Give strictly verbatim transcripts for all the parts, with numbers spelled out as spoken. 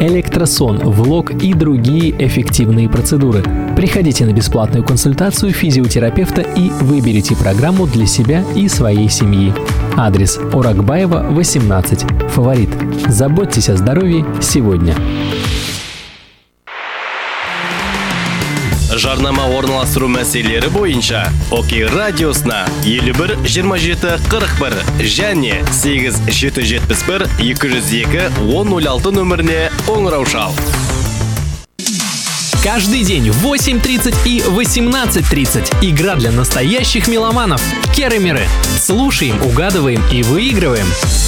электросон, влог и другие эффективные процедуры. Приходите на бесплатную консультацию физиотерапевта и выберите программу для себя и своей семьи. Адрес: Оракбаева, восемнадцать. Фаворит. Заботьтесь о здоровье сегодня. Жарнама орналастыру мәселелері бойынша Окей радиосына елу бір жиырма жеті қырық бір және сегіз жеті жетпіс бір екі жүз екі он ноль алты нөміріне қоңырау шал. Каждый день в восемь тридцать и восемнадцать тридцать. Игра для настоящих меломанов. Керамеры. Слушаем, угадываем и выигрываем.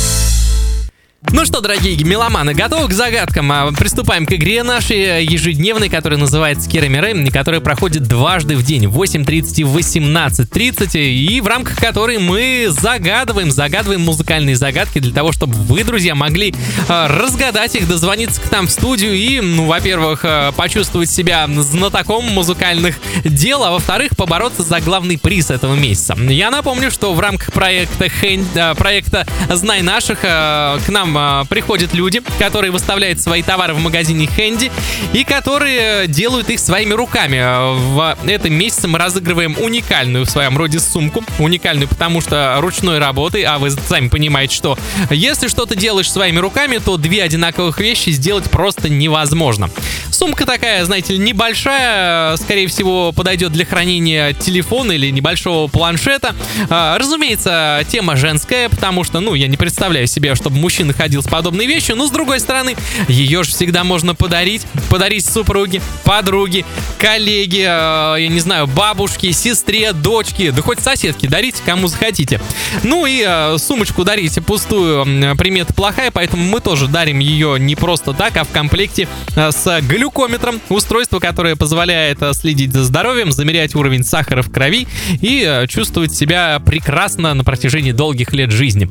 Ну что, дорогие меломаны, готовы к загадкам? Приступаем к игре нашей ежедневной, которая называется Керамеры, которая проходит дважды в день, в восемь тридцать и восемнадцать тридцать, и в рамках которой мы загадываем, загадываем музыкальные загадки для того, чтобы вы, друзья, могли э, разгадать их, дозвониться к нам в студию и, ну, во-первых, э, почувствовать себя знатоком музыкальных дел, а во-вторых, побороться за главный приз этого месяца. Я напомню, что в рамках проекта, Hand, э, проекта «Знай наших» э, к нам приходят люди, которые выставляют свои товары в магазине Handy и которые делают их своими руками. В этом месяце мы разыгрываем уникальную в своем роде сумку. Уникальную, потому что ручной работы, а вы сами понимаете, что если что-то делаешь своими руками, то две одинаковых вещи сделать просто невозможно. Сумка такая, знаете, небольшая, скорее всего, подойдет для хранения телефона или небольшого планшета. Разумеется, тема женская, потому что, ну, я не представляю себе, чтобы мужчина ходил с подобной вещью, но с другой стороны, ее же всегда можно подарить. Подарить супруге, подруге, коллеге, э, я не знаю, бабушке, сестре, дочке, да хоть соседке дарите, кому захотите. Ну и э, сумочку дарите пустую, э, примета плохая, поэтому мы тоже дарим ее не просто так, а в комплекте э, с глюкометром, устройство, которое позволяет э, следить за здоровьем, замерять уровень сахара в крови и э, чувствовать себя прекрасно на протяжении долгих лет жизни.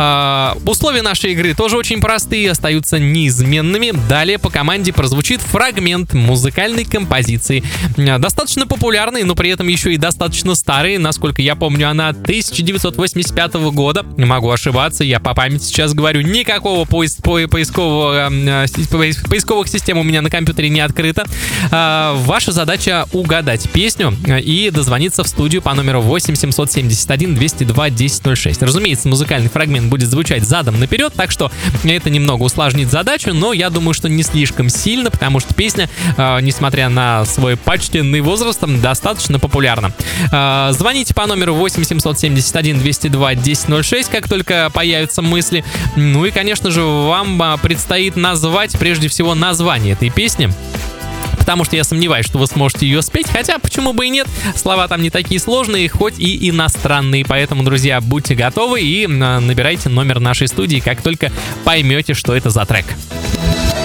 Э, условия нашей игры тоже очень простые, остаются неизменными. Далее по команде прозвучит фрагмент музыкальной композиции. Достаточно популярный, но при этом еще и достаточно старый. Насколько я помню, она тысяча девятьсот восемьдесят пятого года. Не могу ошибаться, я по памяти сейчас говорю. Никакого поис- по- поискового, поисковых систем у меня на компьютере не открыто. Ваша задача угадать песню и дозвониться в студию по номеру восемь семьсот семьдесят один двести два десять ноль шесть. Разумеется, музыкальный фрагмент будет звучать задом наперед, так что это немного усложнит задачу, но я думаю, что не слишком сильно, потому что песня, э, несмотря на свой почтенный возраст, достаточно популярна. Э, звоните по номеру восемь семьсот семьдесят один двести два десять ноль шесть, как только появятся мысли. Ну и, конечно же, вам предстоит назвать, прежде всего, название этой песни. Потому что я сомневаюсь, что вы сможете ее спеть. Хотя, почему бы и нет? Слова там не такие сложные, хоть и иностранные. Поэтому, друзья, будьте готовы и набирайте номер нашей студии, как только поймете, что это за трек.